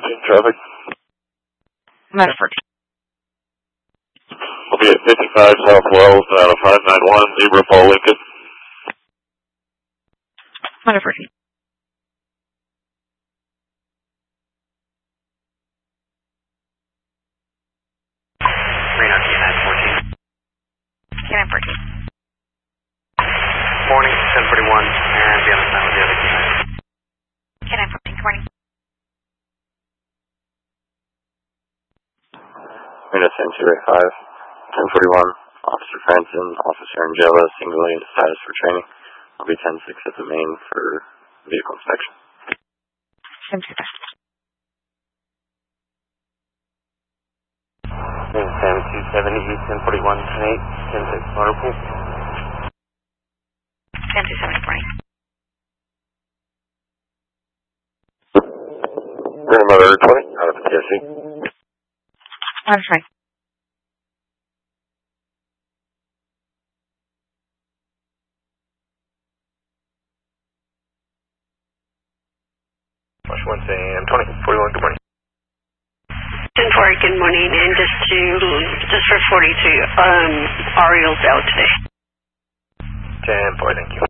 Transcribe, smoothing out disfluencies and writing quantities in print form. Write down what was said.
traffic. Matter 14. We'll be at 55 South Wells out of 591, Zebra Fall Lincoln. Matter 14. Reno TNI 14. TNI 14. Morning, 1041, and be on the sign with the other TNI. TNI 14, good morning. Reno 1025, 1041, Officer Franson, Officer Angela, single lane status for training. I'll be 10-6 at the main for vehicle inspection. 10-6. 270 East 1041, 10-8, 10-6, motor pool. 10-2-7, good morning. Grandmother 20, out of the TSC. Matter 20. Flush 1 AM 20, 41, good morning. 10-4, good morning, and just for 42, Ariel's out today. 10-4, thank you.